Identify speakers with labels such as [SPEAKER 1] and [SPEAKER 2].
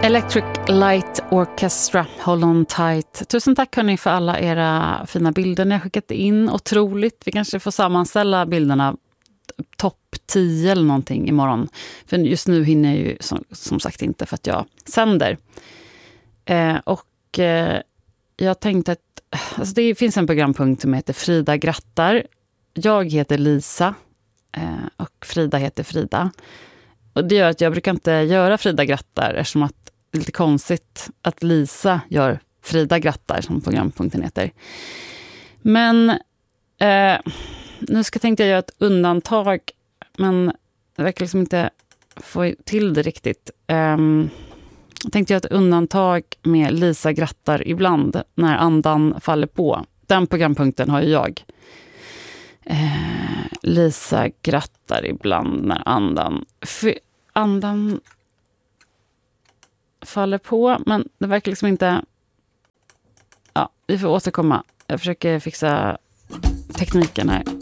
[SPEAKER 1] Electric Light Orchestra, Hold On Tight. Tusen tack hörni för alla era fina bilder ni har skickat in. Otroligt. Vi kanske får sammanställa bilderna topp 10 eller någonting imorgon. För just nu hinner jag ju som sagt inte för att jag sänder. Jag tänkte att alltså det finns en programpunkt som heter Frida grattar. Jag heter Lisa och Frida heter Frida. Och det gör att jag brukar inte göra Frida grattar eftersom att det är lite konstigt att Lisa gör Frida grattar som programpunkten heter. Men nu tänkte jag göra ett undantag, men jag verkar liksom inte få till det riktigt. Jag tänkte göra ett undantag med Lisa grattar ibland när andan faller på. Den programpunkten har ju jag. Lisa grattar ibland när andan faller på, men det verkar liksom inte. Ja, vi får återkomma. Jag försöker fixa tekniken här.